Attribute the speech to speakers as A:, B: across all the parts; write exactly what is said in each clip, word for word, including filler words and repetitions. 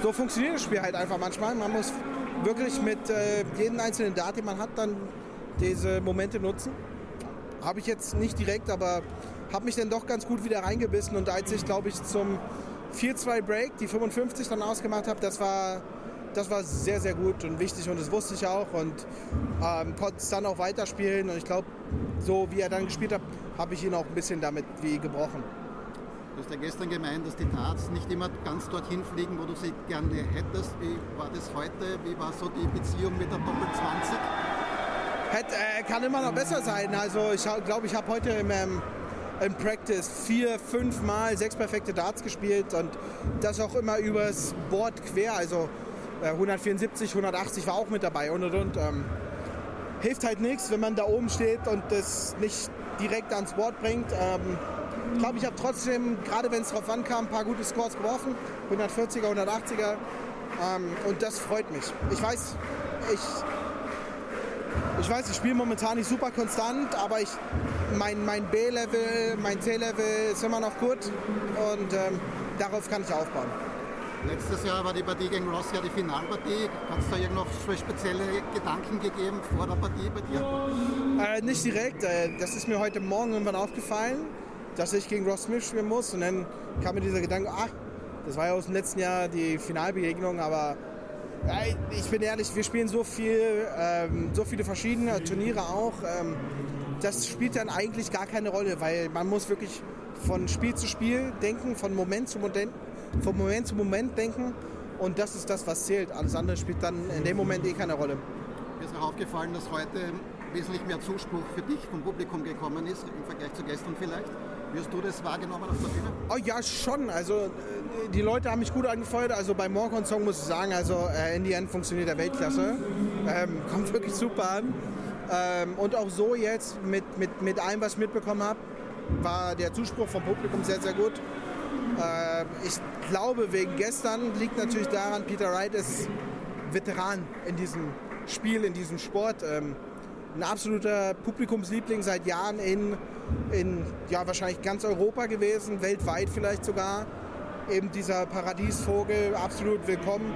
A: so funktioniert das Spiel halt einfach manchmal. Man muss wirklich mit äh, jedem einzelnen Dart, den man hat, dann diese Momente nutzen. Habe ich jetzt nicht direkt, aber habe mich dann doch ganz gut wieder reingebissen. Und als ich, glaube ich, zum vier zwei Break die fünfundfünfzig dann ausgemacht habe, das war, das war sehr, sehr gut und wichtig. Und das wusste ich auch. Und ähm, konnte es dann auch weiterspielen. Und ich glaube, so wie er dann gespielt hat, habe ich ihn auch ein bisschen damit wie gebrochen.
B: Du hast ja gestern gemeint, dass die Darts nicht immer ganz dorthin fliegen, wo du sie gerne hättest. Wie war das heute? Wie war so die Beziehung mit der Doppel zwanzig?
A: Hätt, äh, kann immer noch besser sein. Also ich glaube, ich habe heute im, ähm, im Practice vier, fünf Mal sechs perfekte Darts gespielt und das auch immer übers Board quer. Also äh, hundertvierundsiebzig, hundertachtzig war auch mit dabei und und und. Ähm, hilft halt nichts, wenn man da oben steht und das nicht direkt ans Board bringt. Ähm, ich glaube, ich habe trotzdem, gerade wenn es drauf ankam, ein paar gute Scores geworfen. hundertvierziger, hundertachtziger. Ähm, und das freut mich. Ich weiß, ich, ich weiß, ich spiele momentan nicht super konstant, aber ich, mein, mein B-Level, mein C-Level ist immer noch gut und ähm, darauf kann ich aufbauen.
B: Letztes Jahr war die Partie gegen Ross ja die Finalpartie. Hat es da irgend noch spezielle Gedanken gegeben vor der Partie bei dir?
A: Äh, nicht direkt. Äh, das ist mir heute Morgen irgendwann aufgefallen, dass ich gegen Ross Smith spielen muss. Und dann kam mir dieser Gedanke, ach, das war ja aus dem letzten Jahr die Finalbegegnung, aber äh, ich bin ehrlich, wir spielen so viel, ähm, so viele verschiedene Turniere auch. Ähm, das spielt dann eigentlich gar keine Rolle, weil man muss wirklich von Spiel zu Spiel denken, von Moment zu Moment, von Moment zu Moment denken. Und das ist das, was zählt. Alles andere spielt dann in dem Moment eh keine Rolle.
B: Mir ist auch aufgefallen, dass heute wesentlich mehr Zuspruch für dich vom Publikum gekommen ist, im Vergleich zu gestern vielleicht. Wie hast du das wahrgenommen auf der Bühne?
A: Oh ja, schon. Also die Leute haben mich gut angefeuert. Also bei Morcon Song muss ich sagen, also äh, in die End funktioniert der Weltklasse. Ähm, kommt wirklich super an. Ähm, und auch so jetzt mit, mit, mit allem, was ich mitbekommen habe, war der Zuspruch vom Publikum sehr, sehr gut. Äh, ich glaube, wegen gestern liegt natürlich daran, Peter Wright ist Veteran in diesem Spiel, in diesem Sport. Ähm, ein absoluter Publikumsliebling seit Jahren in, in ja, wahrscheinlich ganz Europa gewesen, weltweit vielleicht sogar. Eben dieser Paradiesvogel, absolut willkommen.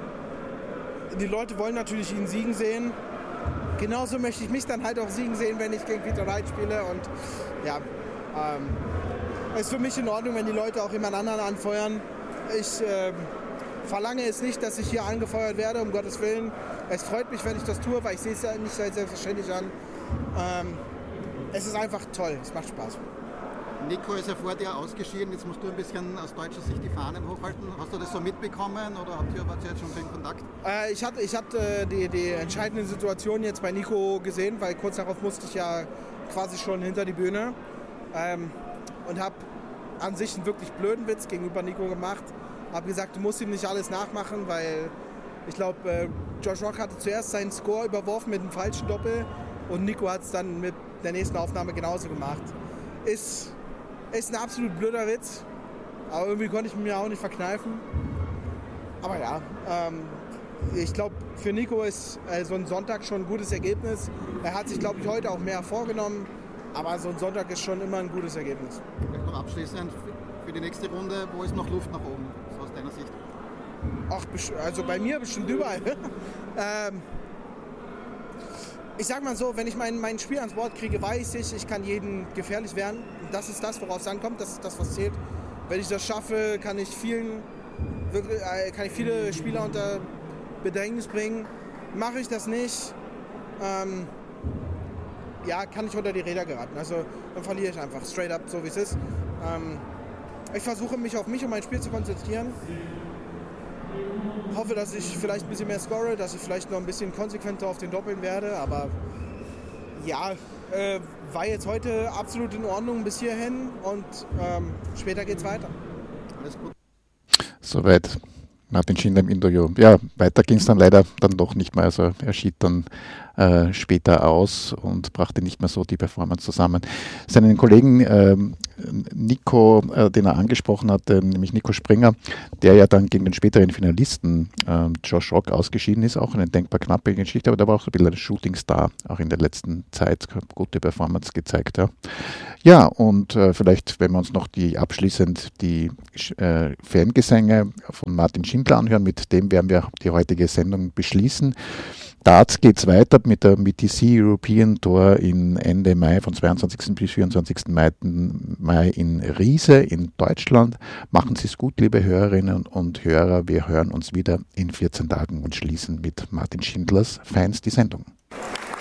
A: Die Leute wollen natürlich ihn siegen sehen. Genauso möchte ich mich dann halt auch siegen sehen, wenn ich gegen Peter Wright spiele. Und ja, ähm, es ist für mich in Ordnung, wenn die Leute auch jemand anderen anfeuern. Ich äh, verlange es nicht, dass ich hier angefeuert werde, um Gottes Willen. Es freut mich, wenn ich das tue, weil ich sehe es ja nicht als selbstverständlich an. Ähm, es ist einfach toll, es macht Spaß.
B: Nico ist ja vor dir ausgeschieden, jetzt musst du ein bisschen aus deutscher Sicht die Fahnen hochhalten. Hast du das so mitbekommen oder habt ihr, wart ihr jetzt schon in Kontakt?
A: Äh, ich hatte, ich hatte die, die entscheidende Situation jetzt bei Nico gesehen, weil kurz darauf musste ich ja quasi schon hinter die Bühne. Ähm, und habe an sich einen wirklich blöden Witz gegenüber Nico gemacht. Habe gesagt, du musst ihm nicht alles nachmachen, weil ich glaube, äh, Josh Rock hatte zuerst seinen Score überworfen mit einem falschen Doppel und Nico hat es dann mit der nächsten Aufnahme genauso gemacht. Ist, ist ein absolut blöder Witz, aber irgendwie konnte ich mir auch nicht verkneifen. Aber ja, ähm, ich glaube, für Nico ist äh, so ein Sonntag schon ein gutes Ergebnis. Er hat sich, glaube ich, heute auch mehr vorgenommen. Aber so ein Sonntag ist schon immer ein gutes Ergebnis.
B: Vielleicht noch abschließend für die nächste Runde, wo ist noch Luft nach oben, so aus deiner Sicht?
A: Ach, also bei mir bestimmt überall. ähm, ich sag mal so, wenn ich mein, mein Spiel ans Board kriege, weiß ich, ich kann jeden gefährlich werden. Das ist das, worauf es ankommt, das ist das, was zählt. Wenn ich das schaffe, kann ich, vielen, wirklich, äh, kann ich viele Spieler unter Bedrängnis bringen. Mache ich das nicht, ähm, ja, kann ich unter die Räder geraten. Also dann verliere ich einfach straight up, so wie es ist. Ähm, ich versuche mich auf mich und mein Spiel zu konzentrieren. Hoffe, dass ich vielleicht ein bisschen mehr score, dass ich vielleicht noch ein bisschen konsequenter auf den Doppeln werde. Aber ja, äh, war jetzt heute absolut in Ordnung bis hierhin und ähm, später geht's weiter.
B: Alles gut.
C: Soweit Martin Schindler im Interview. Ja, weiter ging es dann leider dann doch nicht mehr. Also er schied dann äh, später aus und brachte nicht mehr so die Performance zusammen. Seinen Kollegen ähm, Nico, äh, den er angesprochen hatte, nämlich Nico Springer, der ja dann gegen den späteren Finalisten äh, Josh Rock ausgeschieden ist, auch eine denkbar knappe Geschichte, aber der war auch so ein bisschen ein Shootingstar, auch in der letzten Zeit, gute Performance gezeigt. Ja, ja und äh, vielleicht, wenn wir uns noch die abschließend die äh, Fangesänge von Martin Schindler anhören, mit dem werden wir die heutige Sendung beschließen. Darts geht es weiter mit der M T C European Tour in Ende Mai, von zweiundzwanzigsten bis vierundzwanzigsten Mai in Riese in Deutschland. Machen Sie es gut, liebe Hörerinnen und Hörer. Wir hören uns wieder in vierzehn Tagen und schließen mit Martin Schindlers Fans die Sendung.